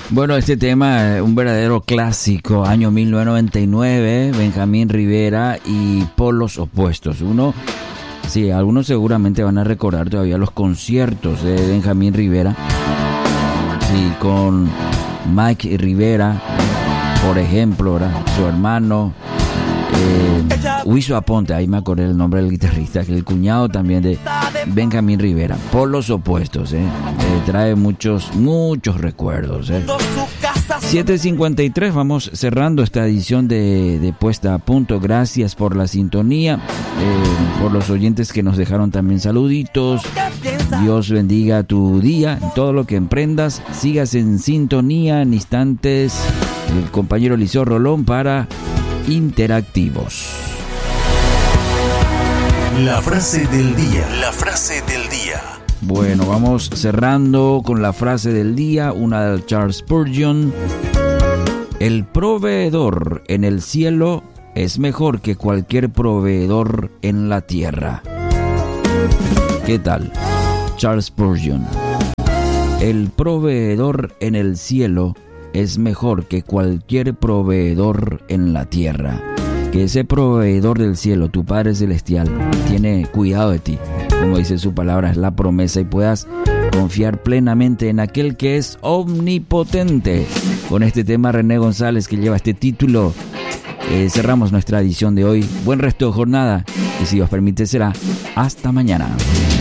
Bueno, este tema, un verdadero clásico, año 1999, Benjamín Rivera y Polos Opuestos. Sí, algunos seguramente van a recordar todavía los conciertos de Benjamín Rivera. Sí, con Mike Rivera, por ejemplo, ¿verdad? Su hermano, Huizo Aponte, ahí me acordé el nombre del guitarrista, que el cuñado también de Benjamín Rivera. Polos Opuestos, trae muchos recuerdos. 7:53, vamos cerrando esta edición de Puesta a Punto. Gracias por la sintonía, por los oyentes que nos dejaron también saluditos. Dios bendiga tu día, todo lo que emprendas, sigas en sintonía. En instantes, el compañero Eliseo Rolón para Interactivos. La frase del día. La frase del día. Bueno, vamos cerrando con la frase del día, una de Charles Spurgeon. El proveedor en el cielo es mejor que cualquier proveedor en la tierra. ¿Qué tal? Charles Spurgeon. El proveedor en el cielo es mejor que cualquier proveedor en la tierra. Que ese proveedor del cielo, tu Padre Celestial, tiene cuidado de ti. Como dice su palabra, es la promesa, y puedas confiar plenamente en aquel que es omnipotente. Con este tema, René González, que lleva este título, cerramos nuestra edición de hoy. Buen resto de jornada, y si Dios permite será hasta mañana.